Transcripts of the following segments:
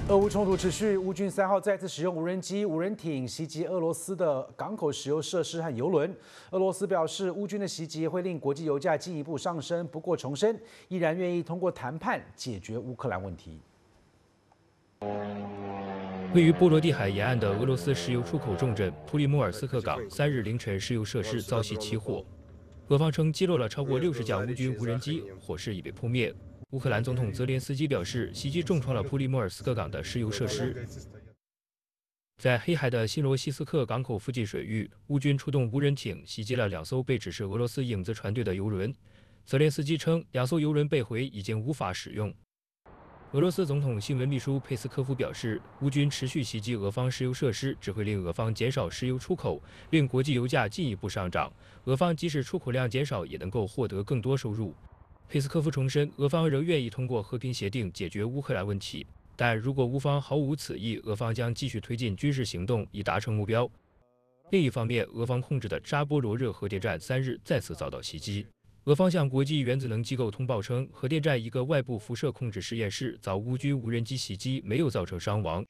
俄乌冲突持续，乌军3号再次使用无人机、无人艇袭击俄罗斯的港口石油设施和油轮。俄罗斯表示，乌军的袭击会令国际油价进一步上升，不过重申依然愿意通过谈判解决乌克兰问题。 位于波罗的海沿岸的俄罗斯石油出口重镇普里莫尔斯克港3日凌晨石油设施遭袭起火，俄方称击落了超过60架乌军无人机，火势已被扑灭。 乌克兰总统泽连斯基表示，袭击重创了普里莫尔斯克港的石油设施。在黑海的新罗西斯克港口附近水域，乌军出动无人艇袭击了2艘被指是俄罗斯影子船队的油轮。泽连斯基称，2艘油轮被毁，已经无法使用。俄罗斯总统新闻秘书佩斯科夫表示，乌军持续袭击俄方石油设施，只会令俄方减少石油出口，令国际油价进一步上涨。俄方即使出口量减少，也能够获得更多收入。 佩斯科夫重申，俄方仍愿意通过和平协定解决乌克兰问题，但如果乌方毫无此意，俄方将继续推进军事行动以达成目标。另一方面，俄方控制的扎波罗热核电站3日再次遭到袭击。俄方向国际原子能机构通报称，核电站一个外部辐射控制实验室遭乌军无人机袭击，没有造成伤亡。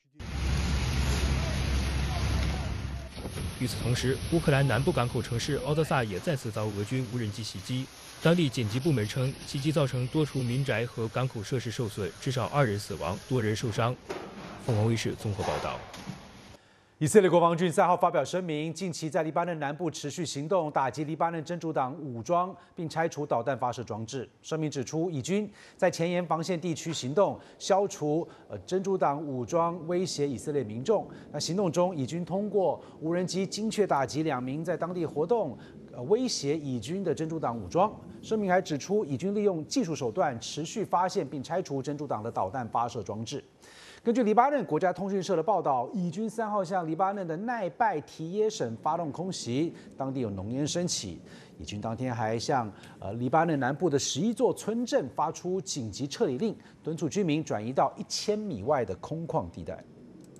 与此同时，乌克兰南部港口城市敖德萨也再次遭俄军无人机袭击。 当地紧急部门称，袭击造成多处民宅和港口设施受损，至少2人死亡，多人受伤。凤凰卫视综合报道。 以色列国防军3号发表声明，近期在黎巴嫩南部持续行动，打击黎巴嫩真主党武装，并拆除导弹发射装置。声明指出，以军在前沿防线地区行动，消除真主党武装威胁以色列民众。那行动中，以军通过无人机精确打击2名在当地活动。 威胁以军的真主党武装。声明还指出，以军利用技术手段持续发现并拆除真主党的导弹发射装置。根据黎巴嫩国家通讯社的报道，以军3号向黎巴嫩的奈拜提耶省发动空袭，当地有浓烟升起。以军当天还向黎巴嫩南部的11座村镇发出紧急撤离令，敦促居民转移到1000米外的空旷地带。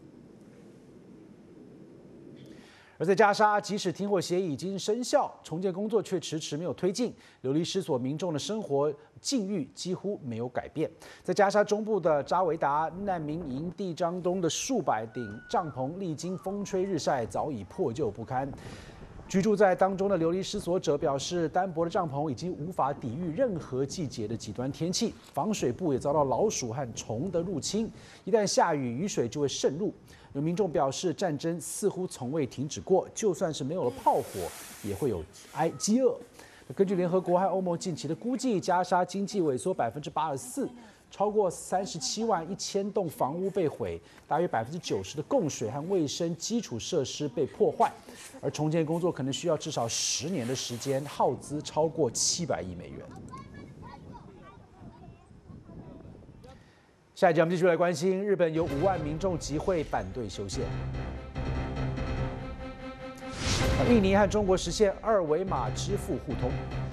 而在加沙，即使停火协议已经生效，重建工作却迟迟没有推进，流离失所民众的生活境遇几乎没有改变。在加沙中部的扎维达难民营地当中的数百顶帐篷，历经风吹日晒，早已破旧不堪。 居住在当中的流离失所者表示，单薄的帐篷已经无法抵御任何季节的极端天气，防水布也遭到老鼠和虫的入侵，一旦下雨，雨水就会渗入。有民众表示，战争似乎从未停止过，就算是没有了炮火，也会有饥饿。根据联合国和欧盟近期的估计，加沙经济萎缩84%。 超过37万1000栋房屋被毁，大约90%的供水和卫生基础设施被破坏，而重建工作可能需要至少10年的时间，耗资超过700亿美元。下一节我们继续来关心，日本有5万民众集会反对修宪。印尼和中国实现2维码支付互通。